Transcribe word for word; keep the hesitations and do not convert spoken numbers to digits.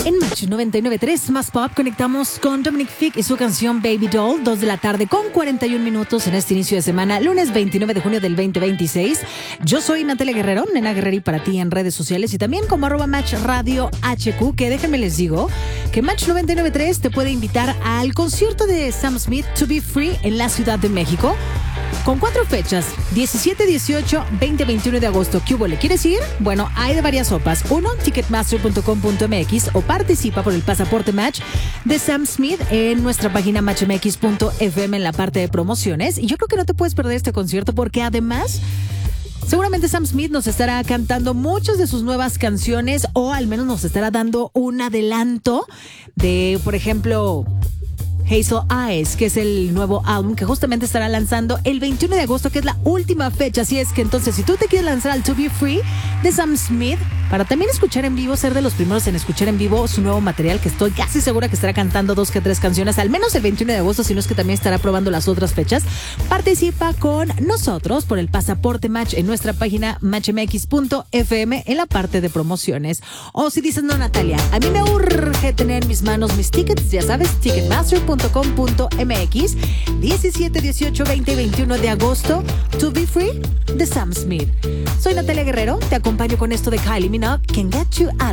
En Match noventa y nueve punto tres Más Pop conectamos con Dominic Fike y su canción Baby Doll, dos de la tarde con cuarenta y un minutos en este inicio de semana, lunes veintinueve de junio del veinte veintiséis. Yo soy Natalia Guerrero, Nena Guerreri para ti en redes sociales y también como arroba Match Radio H Q, que déjenme les digo que Match noventa y nueve punto tres te puede invitar al concierto de Sam Smith To Be Free en la Ciudad de México. Con cuatro fechas, diecisiete, dieciocho, veinte, veintiuno de agosto. ¿Qué hubo? ¿Le quieres ir? Bueno, hay de varias sopas. Uno, ticketmaster punto com punto m x o participa por el pasaporte Match de Sam Smith en nuestra página match m x punto f m en la parte de promociones. Y yo creo que no te puedes perder este concierto porque además seguramente Sam Smith nos estará cantando muchas de sus nuevas canciones o al menos nos estará dando un adelanto de, por ejemplo, Hazel Eyes, que es el nuevo álbum que justamente estará lanzando el veintiuno de agosto, que es la última fecha. Así es que entonces, si tú te quieres lanzar al To Be Free de Sam Smith, para también escuchar en vivo, ser de los primeros en escuchar en vivo su nuevo material, que estoy casi segura que estará cantando dos que tres canciones, al menos el veintiuno de agosto, si no es que también estará probando las otras fechas, participa con nosotros por el pasaporte Match en nuestra página match m x punto f m en la parte de promociones. O si dices, no, Natalia, a mí me urge tener en mis manos mis tickets, ya sabes, ticketmaster punto com punto m x, diecisiete, dieciocho, veinte y veintiuno de agosto, To Be Free de Sam Smith. Soy Natalia Guerrero, te acompaño con esto de Kylie Minogue, Can Get You Out